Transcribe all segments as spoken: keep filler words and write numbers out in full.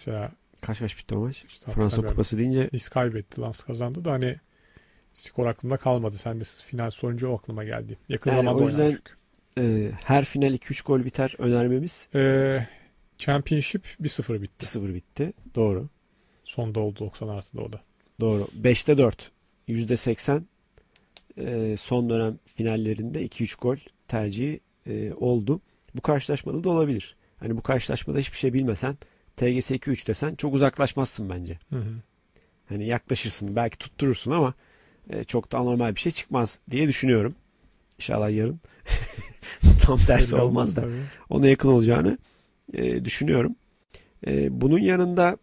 Mesela Kaç kaç bitti o maç? işte Fransa hatırlamıyorum. Kupası deyince Nice kaybetti. Lens kazandı da hani skor aklımda kalmadı. Sen de final sorunca o aklıma geldi. Yakın yani zamanda o oynadı yüzden çünkü. e, her final iki üç gol biter önermemiz. Ee, Championship bir sıfır bitti. bir sıfır bitti. Doğru. Sonda oldu doksan artıda o da. Doğru. beşte dört. yüzde seksen e, son dönem finallerinde iki üç gol tercihi e, oldu. Bu karşılaşmada da olabilir. Hani bu karşılaşmada hiçbir şey bilmesen T G S iki üç desen çok uzaklaşmazsın bence. Hı hı. Hani yaklaşırsın, belki tutturursun ama e, çok da anormal bir şey çıkmaz diye düşünüyorum. İnşallah yarın tam tersi Belli olmaz da tabii. ona yakın olacağını e, düşünüyorum. E, bunun yanında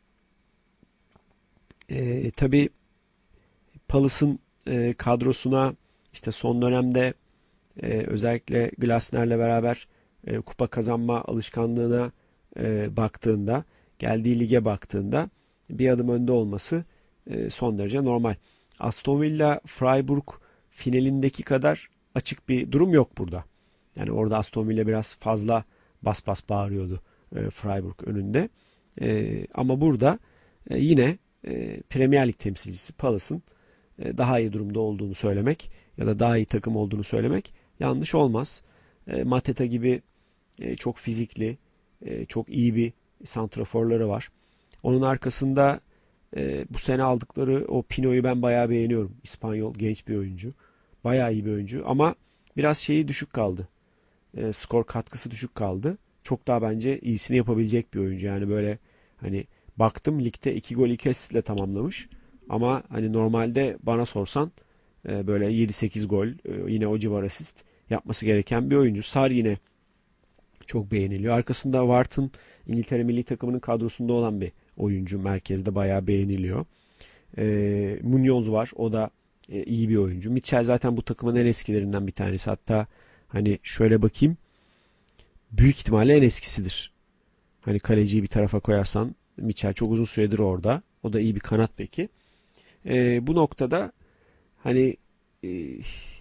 e, tabii Palace'ın e, kadrosuna işte son dönemde e, özellikle Glasner'le beraber e, kupa kazanma alışkanlığına e, baktığında, geldiği lige baktığında bir adım önde olması e, son derece normal. Aston Villa Freiburg finalindeki kadar açık bir durum yok burada. Yani orada Aston Villa biraz fazla bas bas bağırıyordu e, Freiburg önünde. E, ama burada e, yine e, Premier Lig temsilcisi Palace'ın e, daha iyi durumda olduğunu söylemek ya da daha iyi takım olduğunu söylemek yanlış olmaz. E, Mateta gibi e, çok fizikli, e, çok iyi bir santraforları var. Onun arkasında e, bu sene aldıkları o Pino'yu ben bayağı beğeniyorum. İspanyol genç bir oyuncu. Bayağı iyi bir oyuncu ama biraz şeyi düşük kaldı. E, skor katkısı düşük kaldı. Çok daha bence iyisini yapabilecek bir oyuncu. Yani böyle hani baktım ligde iki gol iki asistle tamamlamış. Ama hani normalde bana sorsan e, böyle yedi sekiz gol e, yine o civar asist yapması gereken bir oyuncu. Sarr yine çok beğeniliyor. Arkasında Wharton İngiltere milli takımının kadrosunda olan bir oyuncu. Merkezde bayağı beğeniliyor. E, Munoz var. O da e, iyi bir oyuncu. Mitchell zaten bu takımın en eskilerinden bir tanesi. Hatta hani şöyle bakayım. Büyük ihtimalle en eskisidir. Hani kaleciyi bir tarafa koyarsan Mitchell çok uzun süredir orada. O da iyi bir kanat beki. E, bu noktada hani e,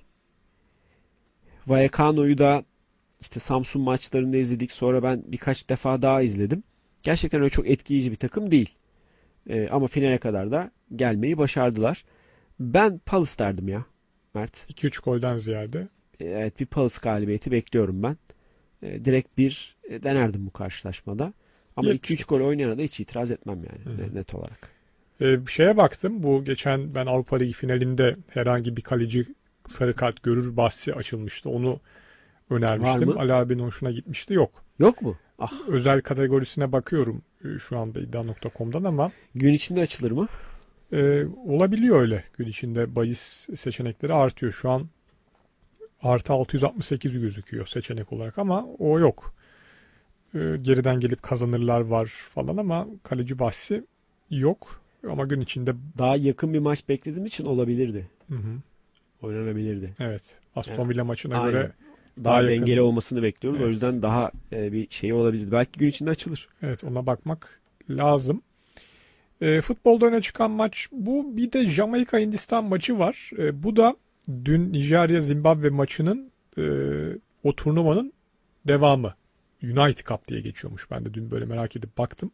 Vallecano'yu da işte Samsun maçlarında izledik. Sonra ben birkaç defa daha izledim. Gerçekten öyle çok etkileyici bir takım değil. E, ama finale kadar da gelmeyi başardılar. Ben Palace derdim ya Mert. iki üç golden ziyade. E, evet bir Palace galibiyeti bekliyorum ben. E, direkt bir e, denerdim bu karşılaşmada. Ama iki üç gol oynayana da hiç itiraz etmem yani Hı-hı. net olarak. Ee, bir şeye baktım. Bu geçen ben Avrupa Ligi finalinde herhangi bir kaleci sarı kart görür bahsi açılmıştı. Onu önermiştim. Ali abinin hoşuna gitmişti. Yok. Yok mu? Ah. Özel kategorisine bakıyorum şu anda iddia nokta com'dan ama. Gün içinde açılır mı? E, olabiliyor öyle. Gün içinde bahis seçenekleri artıyor. Şu an artı altı yüz altmış sekiz gözüküyor seçenek olarak ama o yok. E, geriden gelip kazanırlar var falan ama kaleci bahsi yok. Ama gün içinde daha yakın bir maç beklediğim için olabilirdi. Hı hı. Oynanabilirdi. Evet. Aston Villa yani, maçına aynen. göre daha, daha yakın. dengeli olmasını bekliyoruz. Evet. O yüzden daha e, bir şey olabilir. Belki gün içinde açılır. Evet, ona bakmak lazım. E, futbolda öne çıkan maç bu. Bir de Jamaika Hindistan maçı var. E, bu da dün Nijerya Zimbabwe maçının e, o turnuvanın devamı. United Cup diye geçiyormuş. Ben de dün böyle merak edip baktım.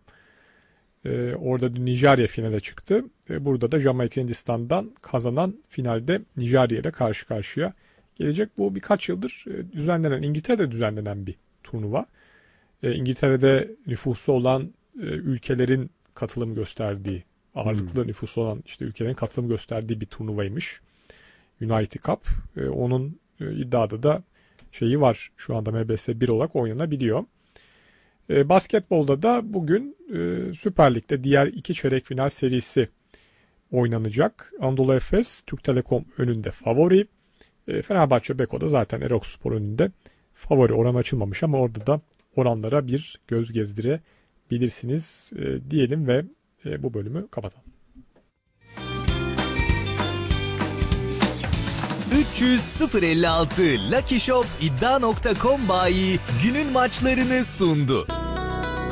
E, orada dün Nijerya finale çıktı. E, burada da Jamaika Hindistan'dan kazanan finalde Nijerya ile karşı karşıya gelecek. Bu birkaç yıldır e, düzenlenen, İngiltere'de düzenlenen bir turnuva. E, İngiltere'de nüfusu olan e, ülkelerin katılım gösterdiği, ağırlıklı hmm. nüfusu olan işte ülkelerin katılım gösterdiği bir turnuvaymış. United Cup. E, onun e, iddiada da şeyi var. Şu anda M B S bir olarak oynanabiliyor. E, basketbolda da bugün e, Süper Lig'de diğer iki çeyrek final serisi oynanacak. Anadolu Efes, Türk Telekom önünde favori. E, Fenerbahçe Beko'da zaten Erokspor önünde favori. Oran açılmamış ama orada da oranlara bir göz gezdirebilirsiniz e, diyelim ve e, bu bölümü kapatalım. üç yüz sıfır elli altı Lucky Shop iddia nokta com bayi günün maçlarını sundu.